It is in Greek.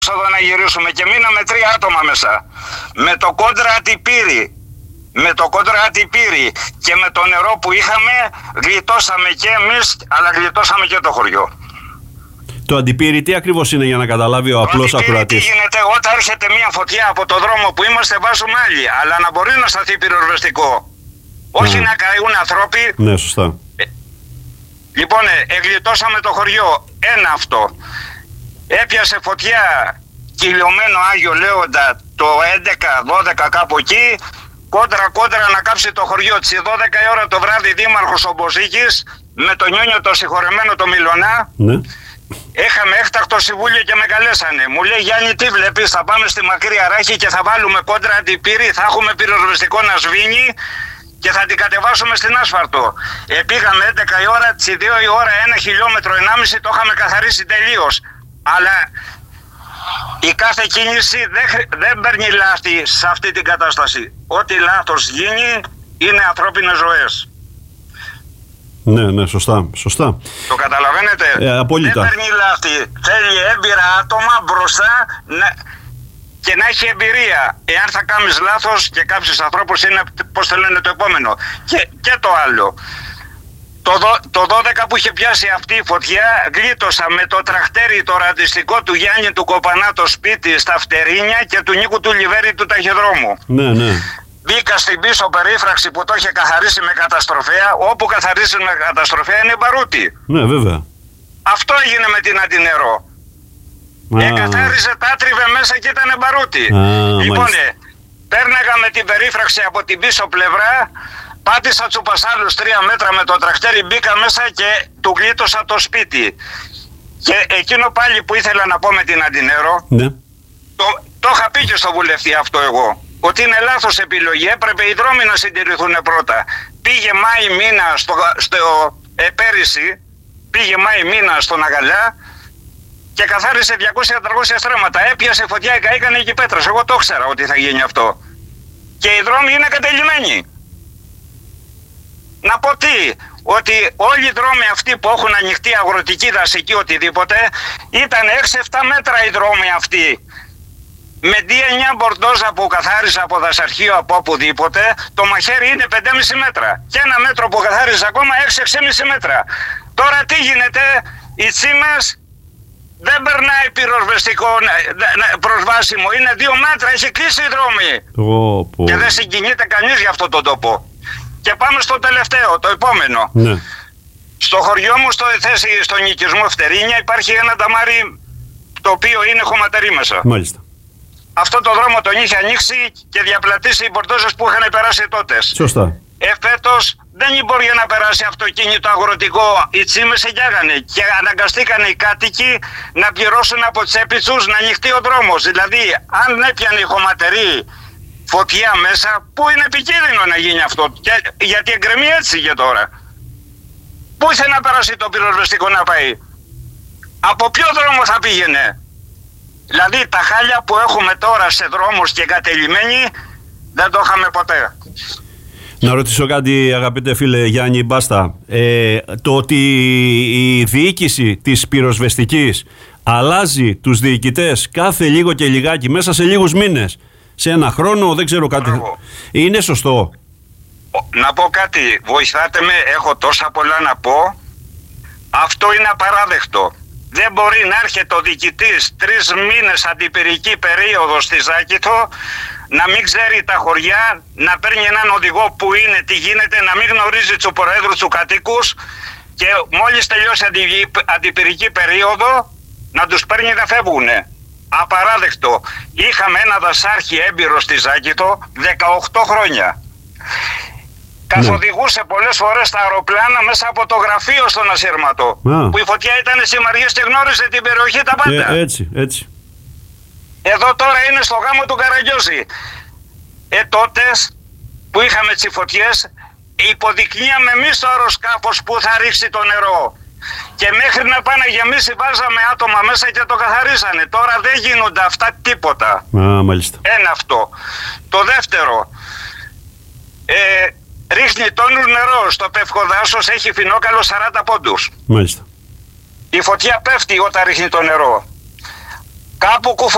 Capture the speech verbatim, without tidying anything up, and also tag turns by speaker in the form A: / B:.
A: εδώ να γυρίσουμε και μείναμε τρία άτομα μέσα. Με το κόντρα ατυπήρι, με το κόντρα ατυπήρι και με το νερό που είχαμε γλιτώσαμε και εμείς, αλλά γλιτώσαμε και το χωριό.
B: Το αντιπήρι τι ακριβώς είναι για να καταλάβει ο απλός ακροατής?
A: Τι γίνεται όταν έρχεται μια φωτιά από το δρόμο που είμαστε, βάζουμε άλλη, αλλά να μπορεί να σταθεί πυροσβεστικό. Όχι να καούν ανθρώποι.
B: Ναι, σωστά.
A: Ε, λοιπόν, εγλιτώσαμε το χωριό. Ένα αυτό. Έπιασε φωτιά κυλιωμένο Άγιο Λέοντα το έντεκα δώδεκα κάπου εκεί. Κόντρα κόντρα να κάψει το χωριό. Τις δώδεκα η ώρα το βράδυ δήμαρχος ο Μποζίκης με τον Νιόνιο το συγχωρεμένο το Μιλωνά.
B: Ναι.
A: Είχαμε έκτακτο συμβούλιο και με καλέσανε. Μου λέει, Γιάννη, τι βλέπεις, θα πάμε στη Μακρύ Αράχη και θα βάλουμε κόντρα αντιπύρη, θα έχουμε πυροσβεστικό να σβήνει και θα την κατεβάσουμε στην άσφαλτο. Ε, πήγαμε έντεκα η ώρα, τις δύο η ώρα, ένα χιλιόμετρο, ενάμιση το είχαμε καθαρίσει τελείως. Αλλά η κάθε κίνηση δεν, δεν παίρνει λάθη σε αυτή την κατάσταση. Ό,τι λάθος γίνει είναι ανθρώπινες ζωές.
B: Ναι, ναι, σωστά, σωστά.
A: Το καταλαβαίνετε?
B: Ε, απόλυτα.
A: Δεν παίρνει λάθη. Θέλει έμπειρα άτομα μπροστά να... και να έχει εμπειρία. Εάν θα κάνεις λάθος και κάψεις ανθρώπους είναι, πώς το λένε, το επόμενο. Και, και το άλλο. Το, δο, το δώδεκα που είχε πιάσει αυτή η φωτιά, γλίτωσα με το τραχτέρι το ραντιστικό του Γιάννη του Κοπανά το σπίτι στα Φτερίνια και του Νίκου του Λιβέρη του ταχυδρόμου.
B: Ναι, ναι.
A: Μπήκα στην πίσω περίφραξη που το είχε καθαρίσει με καταστροφέα. Όπου καθαρίσει με καταστροφέα είναι μπαρούτι.
B: Ναι, βέβαια.
A: Αυτό έγινε με την Αντινερό. Εκαθάριζε, τα άτριβε μέσα και ήταν μπαρούτι.
B: Α,
A: λοιπόν,
B: μάλιστα.
A: πέρναγα με την περίφραξη από την πίσω πλευρά, πάτησα τσουπασάλους τρία μέτρα με το τραχτέρι, μπήκα μέσα και του γλίτωσα το σπίτι. Και εκείνο πάλι που ήθελα να πω με την Αντινερό,
B: ναι.
A: το, το είχα πει και στο βουλευτή αυτό εγώ. Ότι είναι λάθος επιλογή, έπρεπε οι δρόμοι να συντηρηθούν πρώτα. Πήγε Μάη μήνα στο, στο ε, πέρυσι, πήγε Μάη μήνα στον Αγαλιά και καθάρισε διακόσια με τριακόσια στρέμματα. Έπιασε φωτιά, καήκανε εκεί πέτρες. Εγώ το ήξερα ότι θα γίνει αυτό. Και οι δρόμοι είναι κατελημένοι. Να πω τι, ότι όλοι οι δρόμοι αυτοί που έχουν ανοιχτή αγροτική, δασική, οτιδήποτε, ήταν έξι εφτά μέτρα οι δρόμοι αυτοί. Με ντι εννιά μπορντόζα που καθάριζα από δασαρχείο από οπουδήποτε, το μαχαίρι είναι πέντε κόμμα πέντε μέτρα. Και ένα μέτρο που καθάριζα ακόμα έξι έξι κόμμα πέντε μέτρα. Τώρα τι γίνεται, οι τσίμες δεν περνάει πυροσβεστικό προσβάσιμο. Είναι δύο μέτρα, έχει κλείσει η δρόμη. Oh, oh. Και δεν συγκινείται κανείς για αυτόν τον τόπο. Και πάμε στο τελευταίο, το επόμενο.
B: Ναι.
A: Στο χωριό μου, στο θέση στον οικισμό Φτερίνια, υπάρχει ένα ταμάρι το οποίο είναι χωματερή μέσα.
B: Μάλιστα.
A: Αυτό το δρόμο τον είχε ανοίξει και διαπλατήσει οι μπορτόζες που είχαν περάσει τότε.
B: Σωστά.
A: Εφέτος δεν μπορεί να περάσει αυτοκίνητο αγροτικό, οι τσίμες εγιάγανε και αναγκαστήκαν οι κάτοικοι να πληρώσουν από τσέπη τους να ανοιχτεί ο δρόμος. Δηλαδή, αν έπιανε η χωματερή φωτιά μέσα, που είναι επικίνδυνο να γίνει αυτό, και, γιατί εγκρεμεί έτσι και τώρα. Πού ήθελε να περάσει το πυροσβεστικό να πάει? Από ποιο δρόμο θα πήγαινε? Δηλαδή τα χάλια που έχουμε τώρα σε δρόμους και κατελημένοι δεν το είχαμε ποτέ.
B: Να ρωτήσω κάτι, αγαπητέ φίλε Γιάννη Μπάστα. Ε, το ότι η διοίκηση της πυροσβεστικής αλλάζει τους διοικητές κάθε λίγο και λιγάκι μέσα σε λίγους μήνες, σε ένα χρόνο, δεν ξέρω κάτι. Μπράβο. Είναι σωστό?
A: Να πω κάτι, βοηθάτε με, έχω τόσα πολλά να πω. Αυτό είναι απαράδεκτο. Δεν μπορεί να έρχεται ο διοικητής τρεις μήνες αντιπυρική περίοδο στη Ζάκηθο, να μην ξέρει τα χωριά, να παίρνει έναν οδηγό που είναι, τι γίνεται, να μην γνωρίζει τους προέδρους, τους κατοίκους και μόλις τελειώσει αντι, αντιπυρική περίοδο να τους παίρνει να φεύγουνε. Απαράδεκτο. Είχαμε ένα δασάρχη έμπειρο στη Ζάκηθο δεκαοκτώ χρόνια. Καθοδηγούσε πολλές φορές τα αεροπλάνα μέσα από το γραφείο στον Ασύρματο. Ah. Που η φωτιά ήταν συμμαριές και γνώριζε την περιοχή τα πάντα.
B: Ε, έτσι, έτσι.
A: Εδώ τώρα είναι στο γάμο του Καραγκιόζη. Ε, τότε που είχαμε τις φωτιές, υποδεικνύαμε εμείς το αεροσκάφος που θα ρίξει το νερό. Και μέχρι να πάνε γεμίσει βάζαμε άτομα μέσα και το καθαρίζανε. Τώρα δεν γίνονται αυτά τίποτα.
B: Ah, μάλιστα.
A: Ένα αυτό. Το δεύτερο, ε, ρίχνει τόνους νερό στο πευκοδάσος, έχει φινόκαλο σαράντα πόντους.
B: Μάλιστα.
A: Η φωτιά πέφτει όταν ρίχνει το νερό. Κάπου κουφο